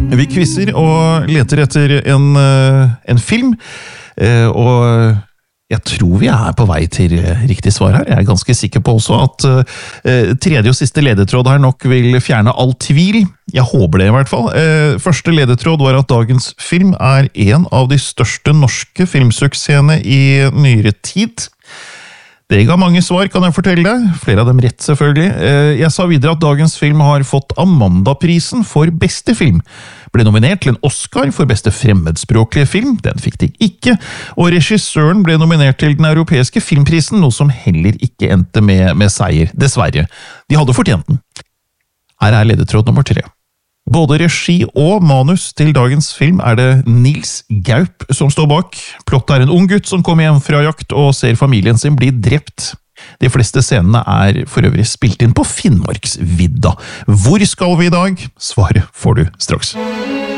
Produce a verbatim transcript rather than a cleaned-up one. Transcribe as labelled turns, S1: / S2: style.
S1: Vi quizzer og leter etter en, en film, og jeg tror vi er på vei til riktig svar her. Jeg er ganske sikker på også at tredje og siste ledetråd her nok vil fjerne all tvil. Jeg håper det i hvert fall. Første ledetråd var at dagens film er en av de største norske filmsuksessene i nyere tid. Det ga mange svar, kan jeg fortelle deg. Flere av dem rett, selvfølgelig. Jeg sa videre at dagens film har fått Amanda-prisen for beste film. Ble nominert til en Oscar for beste fremmedspråklige film, den fikk de ikke. Og regissøren ble nominert til den europeiske filmprisen, noe som heller ikke endte med, med seier, dessverre. De hadde fortjent den. Her er ledetråd nummer tre. Både regi og manus til dagens film er det Nils Gaup som står bak. Plottet er en ung gutt som kommer hjem fra jakt og ser familien sin bli drept. De fleste scenene er for øvrig spilt inn på Finnmarksvidda. Hvor skal vi i dag? Svaret får du straks.